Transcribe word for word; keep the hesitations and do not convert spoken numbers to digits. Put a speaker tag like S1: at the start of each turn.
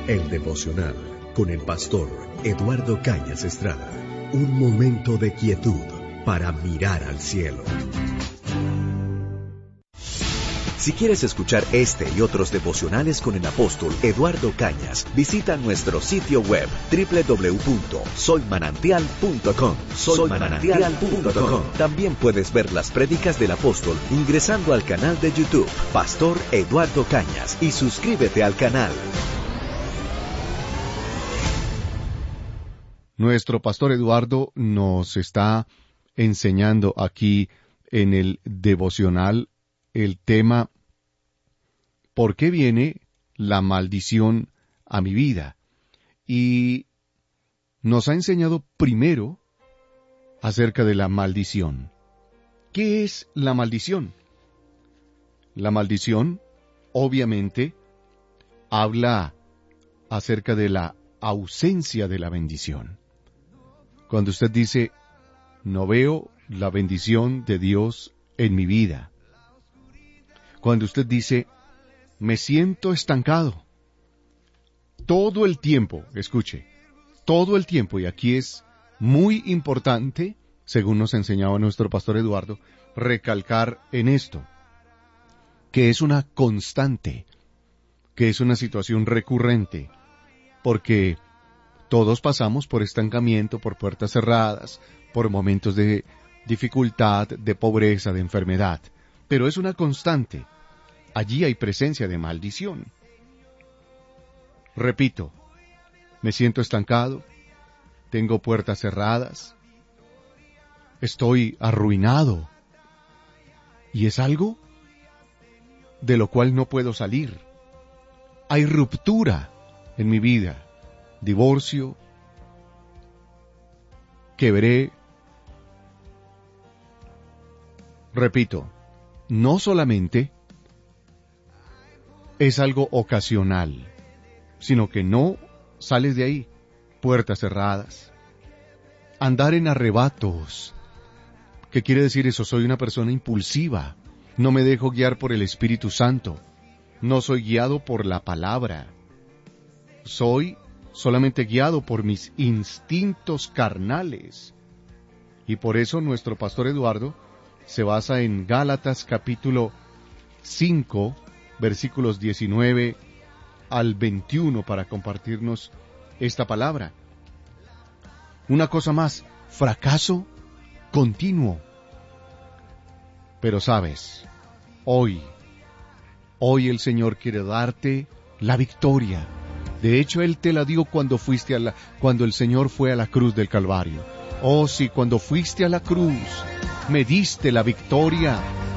S1: El devocional con el pastor Eduardo Cañas Estrada. Un momento de quietud para mirar al cielo. Si quieres escuchar este y otros devocionales con el apóstol Eduardo Cañas, visita nuestro sitio web doble u doble u doble u punto soy manantial punto com. soy manantial punto com. También puedes ver las prédicas del apóstol ingresando al canal de YouTube, Pastor Eduardo Cañas, y suscríbete al canal.
S2: Nuestro pastor Eduardo nos está enseñando aquí en el devocional el tema ¿por qué viene la maldición a mi vida? Y nos ha enseñado primero acerca de la maldición. ¿Qué es la maldición? La maldición, obviamente, habla acerca de la ausencia de la bendición. Cuando usted dice, no veo la bendición de Dios en mi vida. Cuando usted dice, me siento estancado. Todo el tiempo, escuche, todo el tiempo, y aquí es muy importante, según nos enseñaba nuestro pastor Eduardo, recalcar en esto, que es una constante, que es una situación recurrente, porque todos pasamos por estancamiento, por puertas cerradas, por momentos de dificultad, de pobreza, de enfermedad, pero es una constante. Allí hay presencia de maldición. Repito, me siento estancado, tengo puertas cerradas, estoy arruinado, y es algo de lo cual no puedo salir. Hay ruptura en mi vida, divorcio, quebré. Repito, no solamente es algo ocasional, sino que no sales de ahí. Puertas cerradas, andar en arrebatos. ¿Qué quiere decir eso? Soy una persona impulsiva, no me dejo guiar por el Espíritu Santo, no soy guiado por la palabra, soy solamente guiado por mis instintos carnales. Y por eso nuestro pastor Eduardo se basa en Gálatas capítulo cinco, versículos diecinueve al veintiuno para compartirnos esta palabra. Una cosa más, fracaso continuo. Pero sabes, hoy, hoy el Señor quiere darte la victoria. De hecho, Él te la dio cuando fuiste a la, cuando el Señor fue a la cruz del Calvario. Oh, sí, cuando fuiste a la cruz, me diste la victoria